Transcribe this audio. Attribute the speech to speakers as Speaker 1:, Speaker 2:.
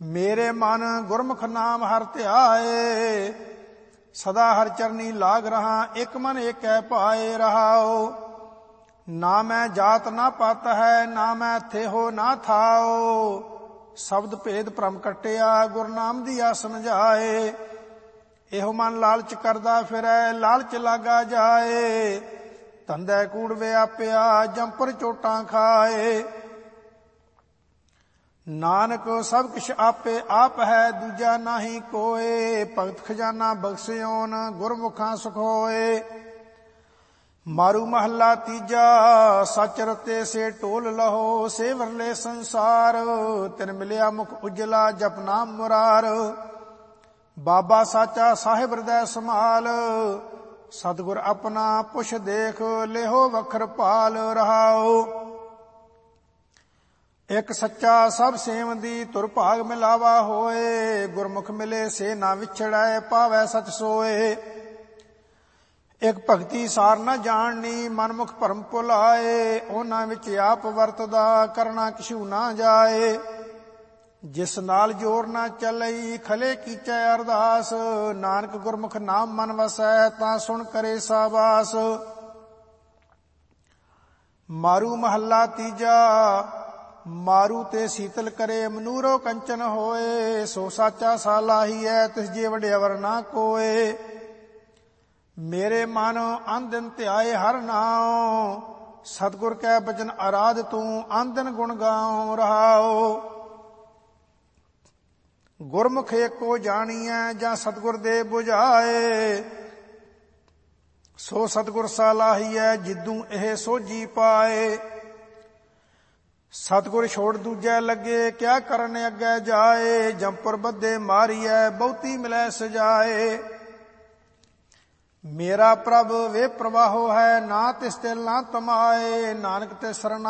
Speaker 1: ਮੇਰੇ ਮਨ ਗੁਰਮੁਖ ਨਾਮ ਹਰਿ ਧਿਆਏ। ਸਦਾ ਹਰਿ ਚਰਨੀ ਲਾਗ ਰਹਾ, ਇਕ ਮਨ ਏਕੈ ਭਾਏ ਰਹਾਉ। ਨਾ ਮੈਂ ਜਾਤ ਨਾ ਪਤ ਹੈ, ਨਾ ਮੈਂ ਥੇਹੋ ਨਾ ਥਾਉ। ਸ਼ਬਦ ਭੇਦ ਭ੍ਰਮ ਕੱਟਿਆ, ਗੁਰ ਨਾਮ ਦੀਆ ਸਮਝਾਏ। ਇਹੋ ਮਨ ਲਾਲਚ ਕਰਦਾ ਫਿਰੈ, ਲਾਲਚ ਲਾਗਾ ਜਾਏ। ਧੰਦੈ ਕੂੜ ਵਿਆਪਿਆ, ਜੰਪਰ ਚੋਟਾਂ ਖਾਏ। ਨਾਨਕ ਸਭ ਕਿਛ ਆਪੇ ਆਪ ਹੈ, ਦੂਜਾ ਨਾਹੀ ਕੋਏ। ਭਗਤ ਖਜ਼ਾਨਾ ਬਖਸ਼ਿਓਨ, ਗੁਰਮੁਖਾਂ ਸੁਖ ਹੋਏ। ਮਾਰੂ ਮਹੱਲਾ ਤੀਜਾ, ਸਚ ਰਤੇ ਸੇ ਟੋਲ ਲਹੋ। ਸੇ ਵਰਲੇ ਸੰਸਾਰ, ਤਿਨ ਮਿਲਿਆ ਮੁਖ ਉਜਲਾ, ਜਪ ਨਾਮ ਮੁਰਾਰ। ਬਾਬਾ ਸਾਚਾ ਸਾਹਿਬ ਹਿਰਦੈ ਸਮਾਲ, ਸਤਿਗੁਰ ਆਪਣਾ ਪੁਛ ਦੇਖ। ਲਿਹੋ ਵਖਰ ਭਾਲ ਰਹਾਉ। ਇਕ ਸੱਚਾ ਸਭ ਸੇਵੰਦੀ, ਤੁਰ ਭਾਗ ਮਿਲਾਵਾ ਹੋਏ। ਗੁਰਮੁਖ ਮਿਲੇ ਸੇ ਨਾ ਵਿਛੜੈ, ਪਾਵੈ ਸਚ ਸੋਏ। ਇਕ ਭਗਤੀ ਸਾਰ ਨਾ ਜਾਣਨੀ, ਮਨਮੁਖ ਭਰਮ ਭੁਲਾਏ। ਉਹਨਾਂ ਵਿੱਚ ਆਪ ਵਰਤਦਾ, ਕਰਨਾ ਕਿਛੂ ਨਾ ਜਾਏ। ਜਿਸ ਨਾਲ ਜੋਰ ਨਾ ਚੱਲਈ, ਖਲੇ ਕੀਚੈ ਅਰਦਾਸ। ਨਾਨਕ ਗੁਰਮੁਖ ਨਾਮ ਮਨ ਵਸੈ, ਤਾਂ ਸੁਣ ਕਰੇ ਸਾਬਾਸ। ਮਾਰੂ ਮਹੱਲਾ ਤੀਜਾ, ਮਾਰੂ ਤੇ ਸੀਤਲ ਕਰੇ, ਮਨੂਰੋ ਕੰਚਨ ਹੋਏ। ਸੋ ਸਾਚਾ ਸਾਲਾਹੀਐ, ਤਿਸ ਜੇ ਵਡਿਆਵਰ ਨਾ ਕੋਏ। ਮੇਰੇ ਮਨ ਅਨ ਦਿਨ ਧਿਆਏ ਹਰਿ ਨਾਉ। ਸਤਿਗੁਰ ਕੈ ਬਚਨ ਅਰਾਧ ਤੂੰ, ਅਨ ਦਿਨ ਗੁਣ ਗਾਉ ਰਹਾਉ। ਗੁਰਮੁਖ ਏਕੋ ਜਾਣੀਐ, ਜਾਂ ਸਤਿਗੁਰ ਦੇ 부ਝਾਏ। ਸੋ ਸਤਿਗੁਰ ਸਾਲਾਹੀਐ, ਜਿਦੂ ਇਹ ਸੋਝੀ ਪਾਏ। ਸਤਿਗੁਰ ਛੋੜ ਦੂਜੈ ਲੱਗੇ, ਕਿਆ ਕਰਨ ਅੱਗੇ ਜਾਏ। ਜੰਪਰ ਬੱਧੇ ਮਾਰੀਐ, ਬਹੁਤੀ ਮਿਲੈ ਸਜਾਏ। ਮੇਰਾ ਪ੍ਰਭ ਵੇ ਪ੍ਰਵਾਹੋ ਹੈ, ਨਾ ਤਿਸ ਤਿਲ ਨਾ ਤਮਾਏ। ਨਾਨਕ ਤੇ ਸਰਨਾ